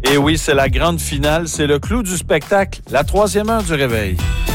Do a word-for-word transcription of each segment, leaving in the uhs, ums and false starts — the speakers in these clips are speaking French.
Et oui, c'est la grande finale, c'est le clou du spectacle, la troisième heure du réveil.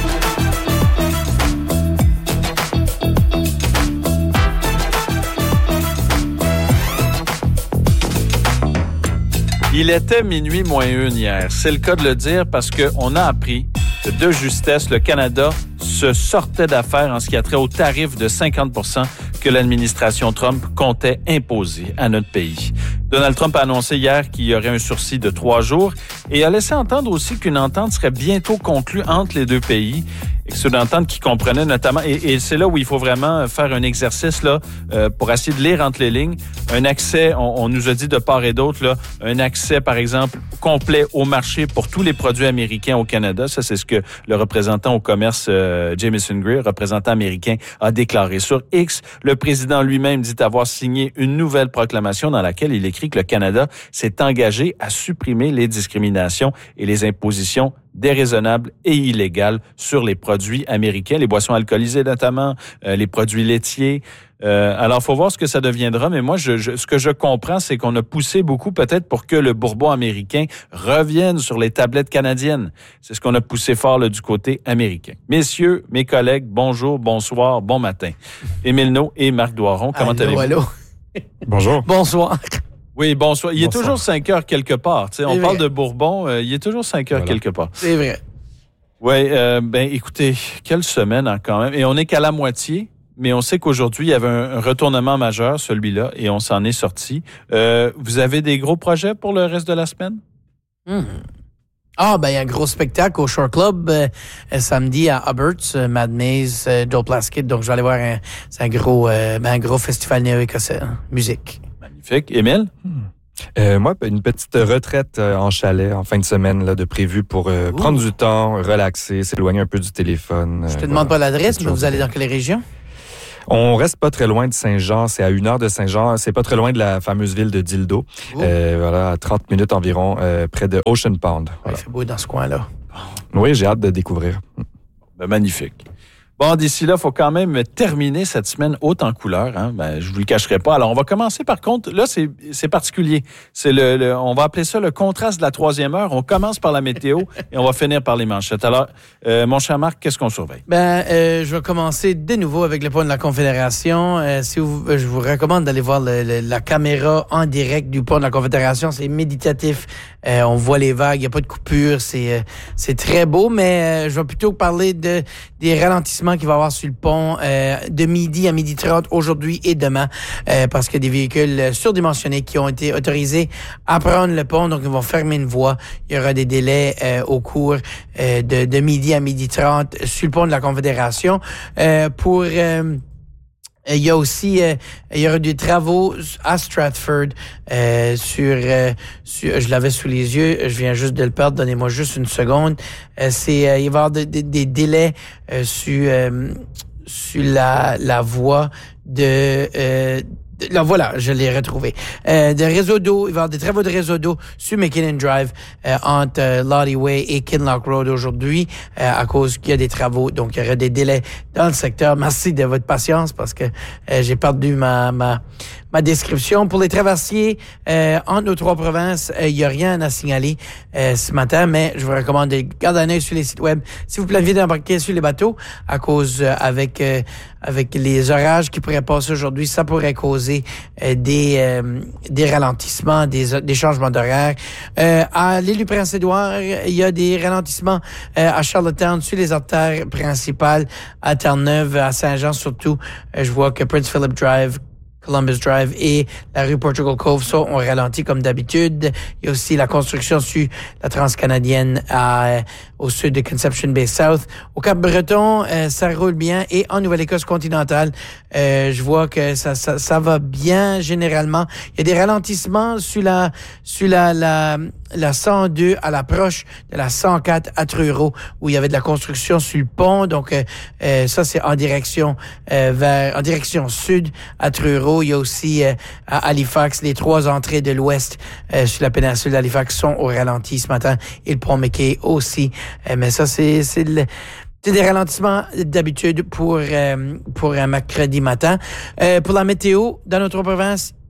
Il était minuit moins une hier. C'est le cas de le dire parce qu'on a appris que de justesse, le Canada se sortait d'affaires en ce qui a trait au tarif de cinquante pour cent que l'administration Trump comptait imposer à notre pays. Donald Trump a annoncé hier qu'il y aurait un sursis de trois jours et a laissé entendre aussi qu'une entente serait bientôt conclue entre les deux pays. Et que c'est une entente qui comprenait notamment, et, et c'est là où il faut vraiment faire un exercice là euh, pour essayer de lire entre les lignes, un accès, on, on nous a dit de part et d'autre, là, un accès par exemple complet au marché pour tous les produits américains au Canada. Ça, c'est ce que le représentant au commerce, euh, Jamieson Greer, représentant américain, a déclaré. Sur X, le président lui-même dit avoir signé une nouvelle proclamation dans laquelle il écrit que le Canada s'est engagé à supprimer les discriminations et les impositions déraisonnables et illégales sur les produits américains, les boissons alcoolisées notamment, euh, les produits laitiers. Euh, alors, il faut voir ce que ça deviendra, mais moi, je, je, ce que je comprends, c'est qu'on a poussé beaucoup peut-être pour que le bourbon américain revienne sur les tablettes canadiennes. C'est ce qu'on a poussé fort là, du côté américain. Messieurs, mes collègues, bonjour, bonsoir, bon matin. Émile Naud et Marc Doiron, comment allô, allez-vous? Allô. Bonjour. Bonsoir. Oui, bonsoir. Il bonsoir. est toujours cinq heures quelque part. Tu sais, on C'est parle vrai. de Bourbon, euh, il est toujours cinq heures voilà. quelque part. C'est vrai. Oui, euh, ben écoutez, quelle semaine hein, quand même. Et on n'est qu'à la moitié, mais on sait qu'aujourd'hui, il y avait un retournement majeur, celui-là, et on s'en est sorti. Euh, vous avez des gros projets pour le reste de la semaine? Mmh. Ah, ben il y a un gros spectacle au Shore Club euh, samedi à Alberts, euh, Mad Maze, euh, Joe Plaskett. Donc, je vais aller voir un, c'est un gros, euh, ben, un gros festival néo-écossais, hein, musique. Magnifique. Émile? Hmm. Euh, moi, une petite retraite euh, en chalet en fin de semaine là, de prévu pour euh, prendre du temps, relaxer, s'éloigner un peu du téléphone. Je te euh, demande voilà. pas l'adresse, mais vous allez dans quelle région? On reste pas très loin de Saint-Jean, c'est à une heure de Saint-Jean, c'est pas très loin de la fameuse ville de Dildo. Euh, voilà, à trente minutes environ, euh, près de Ocean Pond. Voilà. Il fait beau dans ce coin-là. Oui, j'ai hâte de découvrir. Ben, magnifique. Bon, d'ici là, il faut quand même terminer cette semaine haute en couleur. Hein? Ben, je vous le cacherai pas. Alors, on va commencer par contre. Là, c'est, c'est particulier. C'est le, le, on va appeler ça le contraste de la troisième heure. On commence par la météo et on va finir par les manchettes. Alors, euh, mon cher Marc, qu'est-ce qu'on surveille? Ben, euh, je vais commencer de nouveau avec le pont de la Confédération. Euh, si vous, je vous recommande d'aller voir le, le, la caméra en direct du pont de la Confédération. C'est méditatif. Euh, on voit les vagues. Il n'y a pas de coupure. C'est, euh, c'est très beau, mais euh, je vais plutôt parler de des ralentissements qu'il va y avoir sur le pont euh, de midi à midi trente aujourd'hui et demain euh, parce qu'il y a des véhicules surdimensionnés qui ont été autorisés à prendre le pont, donc ils vont fermer une voie. Il y aura des délais euh, au cours euh, de, de midi à midi trente sur le pont de la Confédération. Euh, pour... Euh, Il y a aussi, euh, il y aura des travaux à Stratford euh, sur, euh, sur, je l'avais sous les yeux, je viens juste de le perdre, donnez-moi juste une seconde. Euh, c'est, euh, il va y avoir des, des, des délais euh, sur, euh, sur la, la voie de, euh, Là, voilà, je l'ai retrouvé. Euh, de réseau d'eau, il va y avoir des travaux de réseau d'eau sur McKinnon Drive euh, entre euh, Lottie Way et Kinloch Road aujourd'hui euh, à cause qu'il y a des travaux. Donc, il y aura des délais dans le secteur. Merci de votre patience parce que euh, j'ai perdu ma, ma, ma description. Pour les traversiers, euh, entre nos trois provinces, euh, il n'y a rien à signaler euh, ce matin, mais je vous recommande de garder un œil sur les sites web. Si vous planifiez d'embarquer sur les bateaux, à cause euh, avec euh, avec les orages qui pourraient passer aujourd'hui, ça pourrait causer euh, des euh, des ralentissements, des des changements d'horaire. Euh, à l'île du Prince-Édouard, il y a des ralentissements euh, à Charlottetown sur les artères principales, à Terre-Neuve, à Saint-Jean surtout. Euh, je vois que Prince Philip Drive, Columbus Drive et la rue Portugal Cove, ça, on ralentit comme d'habitude. Il y a aussi la construction sur la transcanadienne à, au sud de Conception Bay South. Au Cap-Breton, euh, ça roule bien. Et en Nouvelle-Écosse continentale, euh, je vois que ça, ça, ça va bien généralement. Il y a des ralentissements sur la, sur la, la, la cent deux à l'approche de la cent quatre à Truro, où il y avait de la construction sur le pont. Donc, euh, euh, ça, c'est en direction, euh, vers, en direction sud à Truro. Il y a aussi euh, à Halifax, les trois entrées de l'ouest euh, sur la péninsule d'Halifax sont au ralenti ce matin et le pont McKay aussi. Euh, mais ça, c'est, c'est, le, c'est des ralentissements d'habitude pour, euh, pour un mercredi matin. Euh, pour la météo, dans notre province,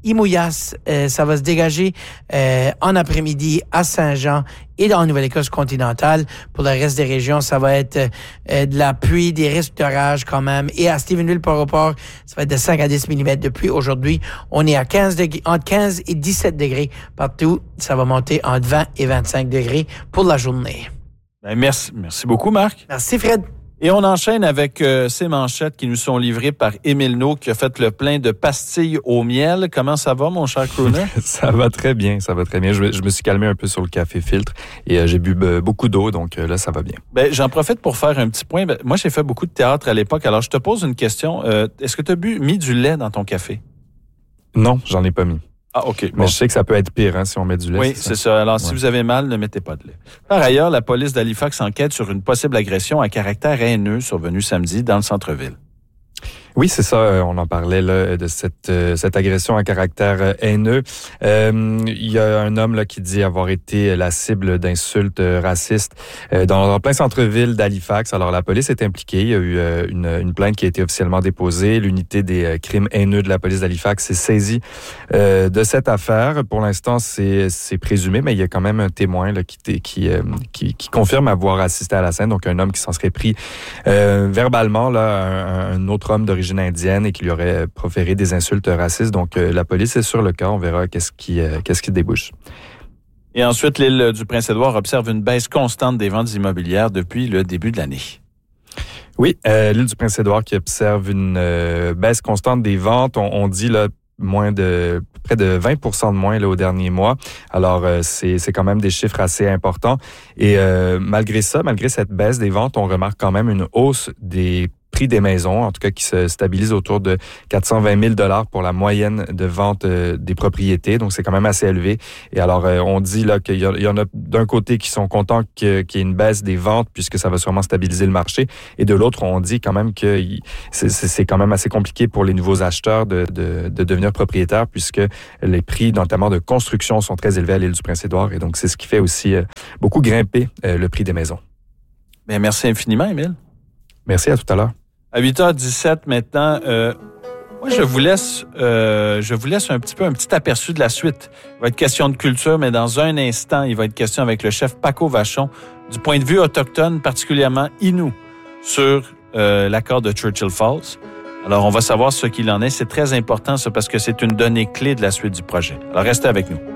Imouillas, euh, ça va se dégager euh, en après-midi à Saint-Jean et dans la Nouvelle-Écosse continentale. Pour le reste des régions, ça va être euh, de la pluie, des risques d'orage quand même. Et à Stephenville, Port-au-Port, ça va être de cinq à dix millimètres de pluie. Aujourd'hui, on est à quinze degrés, entre quinze et dix-sept degrés partout. Ça va monter entre vingt et vingt-cinq degrés pour la journée. Ben merci, merci beaucoup, Marc. Merci, Fred. Et on enchaîne avec euh, ces manchettes qui nous sont livrées par Émile No, qui a fait le plein de pastilles au miel. Comment ça va, mon cher crooner? Ça va très bien, ça va très bien. Je, je me suis calmé un peu sur le café filtre et euh, j'ai bu euh, beaucoup d'eau, donc euh, là, ça va bien. Ben, j'en profite pour faire un petit point. Ben, moi, j'ai fait beaucoup de théâtre à l'époque. Alors, je te pose une question. Euh, est-ce que tu as bu, mis du lait dans ton café? Non, j'en ai pas mis. Ah, OK. Mais bon. je sais que ça peut être pire hein, si on met du lait. Oui, c'est c'est ça. ça. Alors, ouais. si vous avez mal, ne mettez pas de lait. Par ailleurs, la police d'Halifax enquête sur une possible agression à caractère haineux survenue samedi dans le centre-ville. Oui, c'est ça. On en parlait là, de cette, euh, cette agression à caractère haineux. Euh, il y a un homme là, qui dit avoir été la cible d'insultes racistes euh, dans, dans plein centre-ville d'Halifax. Alors, la police est impliquée. Il y a eu euh, une, une plainte qui a été officiellement déposée. L'unité des euh, crimes haineux de la police d'Halifax s'est saisie euh, de cette affaire. Pour l'instant, c'est, c'est présumé, mais il y a quand même un témoin là, qui, qui, euh, qui, qui confirme avoir assisté à la scène. Donc, un homme qui s'en serait pris euh, verbalement là, un, un autre homme d'origine indienne et qui lui aurait proféré des insultes racistes. Donc, euh, la police est sur le cas. On verra qu'est-ce qui, euh, qu'est-ce qui débouche. Et ensuite, l'île du Prince-Édouard observe une baisse constante des ventes immobilières depuis le début de l'année. Oui, euh, l'île du Prince-Édouard qui observe une euh, baisse constante des ventes. On, on dit là moins de près de vingt pour cent de moins là, au dernier mois. Alors, euh, c'est, c'est quand même des chiffres assez importants. Et euh, malgré ça, malgré cette baisse des ventes, on remarque quand même une hausse des prix des maisons, en tout cas qui se stabilise autour de quatre cent vingt mille dollars pour la moyenne de vente euh, des propriétés. Donc, c'est quand même assez élevé. Et alors, euh, on dit là qu'il y, a, il y en a d'un côté qui sont contents que, qu'il y ait une baisse des ventes puisque ça va sûrement stabiliser le marché. Et de l'autre, on dit quand même que il, c'est, c'est quand même assez compliqué pour les nouveaux acheteurs de, de, de devenir propriétaires puisque les prix, notamment de construction, sont très élevés à l'île du Prince-Édouard. Et donc, c'est ce qui fait aussi euh, beaucoup grimper euh, le prix des maisons. Bien, merci infiniment, Émile. Merci, à tout à l'heure. À huit heures dix-sept maintenant, euh, moi je vous laisse euh, je vous laisse un petit peu un petit aperçu de la suite. Il va être question de culture, mais dans un instant, il va être question avec le chef Paco Vachon du point de vue autochtone, particulièrement Innu, sur euh, l'accord de Churchill Falls. Alors on va savoir ce qu'il en est. C'est très important ça parce que c'est une donnée clé de la suite du projet. Alors restez avec nous.